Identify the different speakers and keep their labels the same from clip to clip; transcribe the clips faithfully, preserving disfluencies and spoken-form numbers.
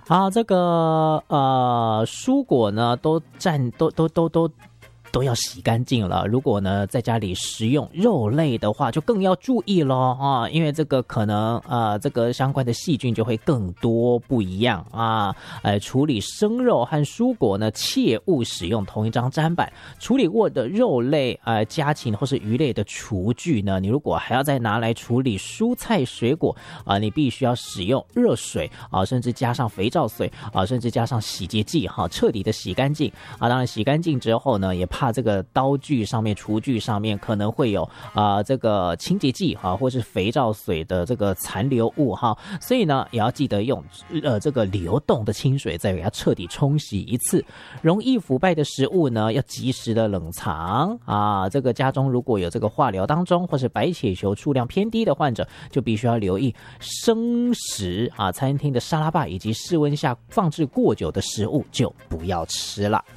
Speaker 1: 好，这个呃蔬果呢都占都都都都。都要洗干净了。如果呢在家里食用肉类的话，就更要注意咯啊，因为这个可能呃这个相关的细菌就会更多不一样啊。呃，处理生肉和蔬果呢，切勿使用同一张砧板。处理过的肉类、呃家禽或是鱼类的厨具呢，你如果还要再拿来处理蔬菜水果啊，你必须要使用热水啊，甚至加上肥皂水啊，甚至加上洗洁剂哈、啊，彻底的洗干净啊。当然洗干净之后呢，也怕这个刀具上面、厨具上面可能会有啊、呃、这个清洁剂哈、啊，或是肥皂水的这个残留物哈、啊，所以呢也要记得用呃这个流动的清水再给它彻底冲洗一次。容易腐败的食物呢，要及时的冷藏啊。这个家中如果有这个化疗当中或是白血球数量偏低的患者，就必须要留意生食啊，餐厅的沙拉吧以及室温下放置过久的食物就不要吃了。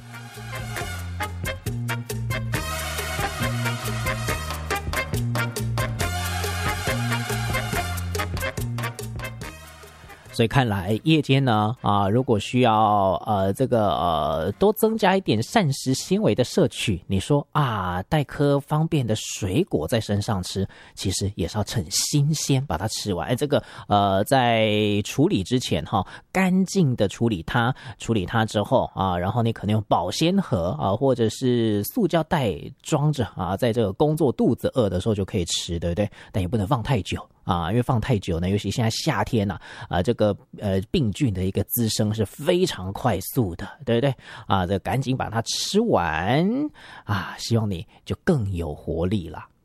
Speaker 1: 所以看来夜间呢啊，如果需要呃这个呃多增加一点膳食纤维的摄取，你说啊带颗方便的水果在身上吃，其实也是要趁新鲜把它吃完。哎，这个呃在处理之前哈，干净的处理它，处理它之后啊，然后你可能用保鲜盒啊或者是塑胶袋装着啊，在这个工作肚子饿的时候就可以吃，对不对？但也不能放太久。啊，因为放太久呢，尤其现在夏天呐、啊，啊，这个呃病菌的一个滋生是非常快速的，对不对？啊，这赶紧把它吃完啊，希望你就更有活力了。